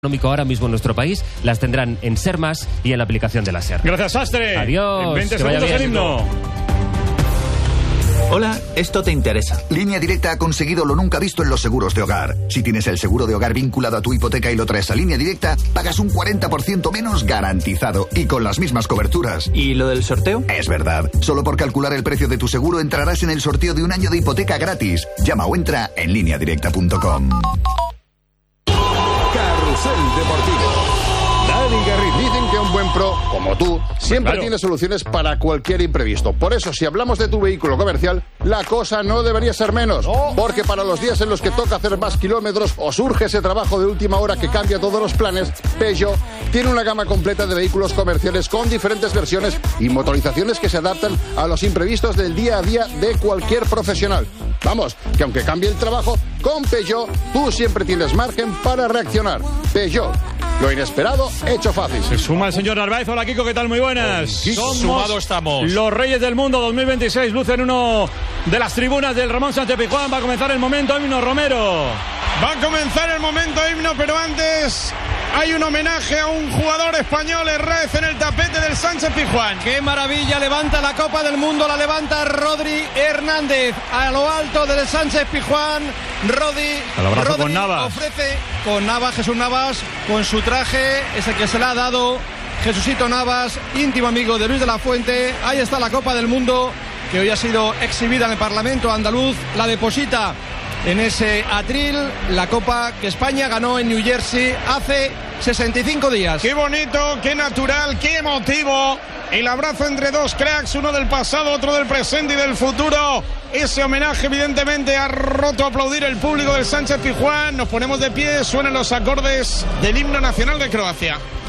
económico ahora mismo en nuestro país, las tendrán en Ser Más y en la aplicación de la SER. Gracias, Sastre. Adiós. En 20 segundos el himno. Hola, esto te interesa. Línea Directa ha conseguido lo nunca visto en los seguros de hogar. Si tienes el seguro de hogar vinculado a tu hipoteca y lo traes a Línea Directa, pagas un 40% menos garantizado y con las mismas coberturas. ¿Y lo del sorteo? Es verdad. Solo por calcular el precio de tu seguro entrarás en el sorteo de un año de hipoteca gratis. Llama o entra en lineadirecta.com. Carrusel Deportivo. Dani Garrido. Dicen que un buen pro, como tú, siempre tiene soluciones para cualquier imprevisto. Por eso, si hablamos de tu vehículo comercial, la cosa no debería ser menos. Porque para los días en los que toca hacer más kilómetros o surge ese trabajo de última hora que cambia todos los planes, Peugeot tiene una gama completa de vehículos comerciales con diferentes versiones y motorizaciones que se adaptan a los imprevistos del día a día de cualquier profesional. Vamos, que aunque cambie el trabajo, con Peugeot tú siempre tienes margen para reaccionar. Peugeot, lo inesperado hecho fácil. Se suma el señor Narváez. Hola, Kiko, ¿qué tal? Muy buenas. Sumado estamos. Los Reyes del Mundo 2026 lucen uno de las tribunas del Ramón Sánchez Pizjuán. Va a comenzar el momento himno, Romero. Va a comenzar el momento himno, pero antes hay un homenaje a un jugador español, Herrez, en el tapete del Sánchez Pizjuán. ¡Qué maravilla! Levanta la Copa del Mundo, la levanta Rodri Hernández a lo alto del Sánchez Pizjuán. Al abrazo Rodri con Navas. ofrece con Navas, Jesús Navas, con su traje, ese que se le ha dado Jesucito Navas, íntimo amigo de Luis de la Fuente. Ahí está la Copa del Mundo, que hoy ha sido exhibida en el Parlamento andaluz. La deposita en ese atril, la Copa que España ganó en New Jersey hace 65 días. Qué bonito, qué natural, qué emotivo. El abrazo entre dos cracks, uno del pasado, otro del presente y del futuro. Ese homenaje evidentemente ha roto a aplaudir el público del Sánchez Pizjuán. Nos ponemos de pie, suenan los acordes del himno nacional de Croacia.